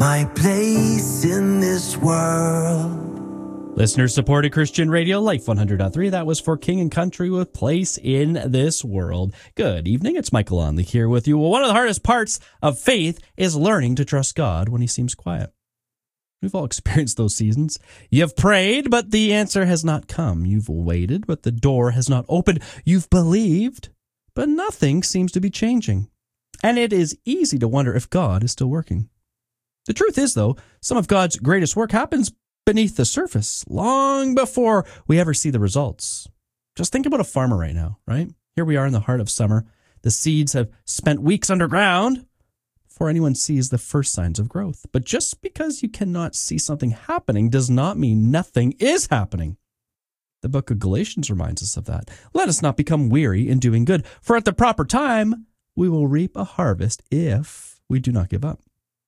my place in this world. Listener-supported Christian radio, Life 100.3. That was for King and Country with Place in This World. Good evening. It's Michael Onley here with you. Well, one of the hardest parts of faith is learning to trust God when he seems quiet. We've all experienced those seasons. You've prayed, but the answer has not come. You've waited, but the door has not opened. You've believed, but nothing seems to be changing. And it is easy to wonder if God is still working. The truth is, though, some of God's greatest work happens beneath the surface, long before we ever see the results. Just think about a farmer right now, right? Here we are in the heart of summer. The seeds have spent weeks underground before anyone sees the first signs of growth. But just because you cannot see something happening does not mean nothing is happening. The book of Galatians reminds us of that. Let us not become weary in doing good, for at the proper time we will reap a harvest if we do not give up.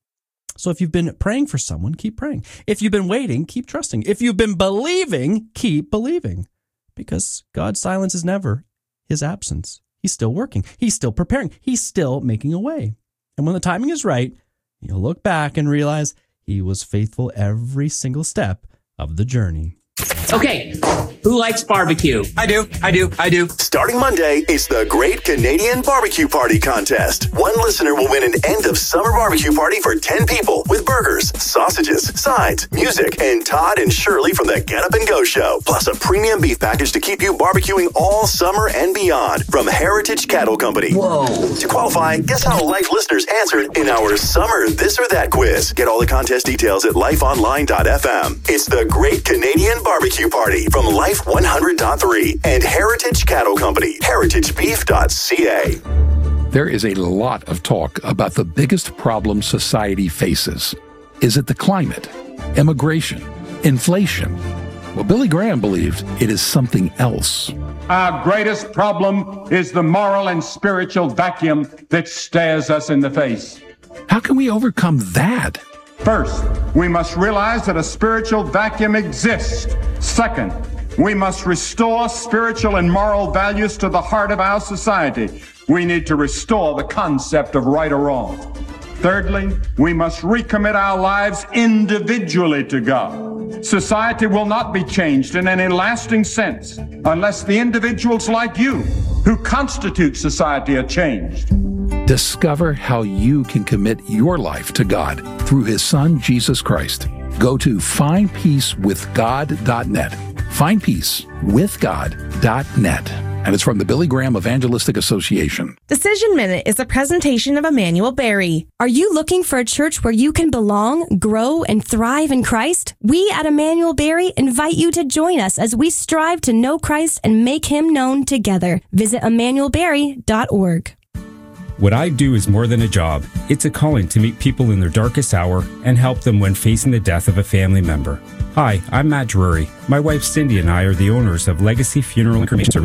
So if you've been praying for someone, keep praying. If you've been waiting, keep trusting. If you've been believing, keep believing. Because God's silence is never his absence. He's still working. He's still preparing. He's still making a way. And when the timing is right, you'll look back and realize he was faithful every single step of the journey. Okay, who likes barbecue? I do. Starting Monday, it's the Great Canadian Barbecue Party Contest. One listener will win an end-of-summer barbecue party for 10 people with burgers, sausages, sides, music, and Todd and Shirley from the Get Up and Go Show. Plus a premium beef package to keep you barbecuing all summer and beyond from Heritage Cattle Company. Whoa. To qualify, guess how Life listeners answered in our Summer This or That quiz. Get all the contest details at lifeonline.fm. It's the Great Canadian Barbecue Party from Life 100.3 and Heritage Cattle Company, heritagebeef.ca. There is a lot of talk about the biggest problem society faces. Is it the climate, immigration, inflation? Well, Billy Graham believed it is something else. Our greatest problem is the moral and spiritual vacuum that stares us in the face. How can we overcome that? First, we must realize that a spiritual vacuum exists. Second, we must restore spiritual and moral values to the heart of our society. We need to restore the concept of right or wrong. Thirdly, we must recommit our lives individually to God. Society will not be changed in any lasting sense unless the individuals like you who constitute society are changed. Discover how you can commit your life to God through his Son, Jesus Christ. Go to findpeacewithgod.net. Findpeacewithgod.net. And it's from the Billy Graham Evangelistic Association. Decision Minute is a presentation of Emmanuel Berry. Are you looking for a church where you can belong, grow, and thrive in Christ? We at Emmanuel Berry invite you to join us as we strive to know Christ and make him known together. Visit emmanuelberry.org. What I do is more than a job. It's a calling to meet people in their darkest hour and help them when facing the death of a family member. Hi, I'm Matt Drury. My wife Cindy and I are the owners of Legacy Funeral and Cremation